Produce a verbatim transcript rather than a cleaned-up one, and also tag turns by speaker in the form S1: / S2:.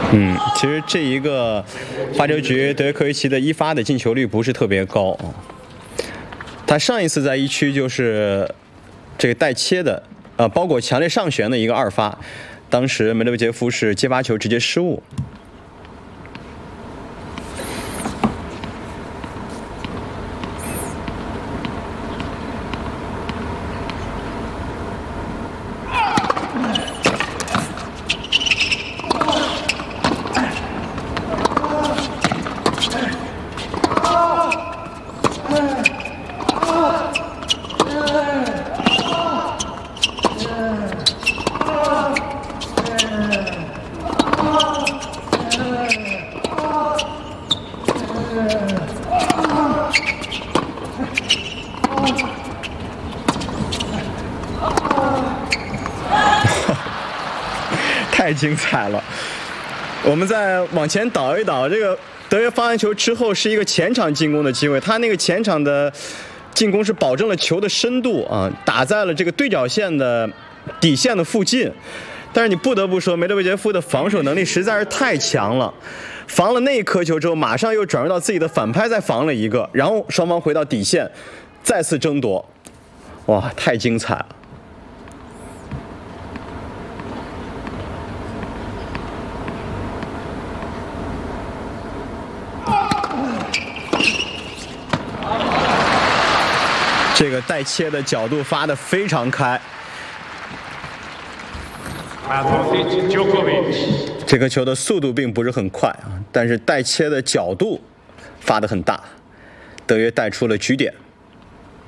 S1: 嗯，其实这一个发球局德约科维奇的一发的进球率不是特别高。他上一次在一区就是这个带切的，呃，包裹强烈上旋的一个二发，当时梅德韦杰夫是接发球直接失误。太精彩了！我们再往前倒一倒，这个德约发完球之后是一个前场进攻的机会，他那个前场的进攻是保证了球的深度啊，打在了这个对角线的底线的附近。但是你不得不说，梅德韦杰夫的防守能力实在是太强了，防了那一颗球之后，马上又转入到自己的反拍，再防了一个，然后双方回到底线，再次争夺，哇，太精彩了！这个带切的角度发得非常开，这个球的速度并不是很快啊，但是带切的角度发得很大，德约带出了局点。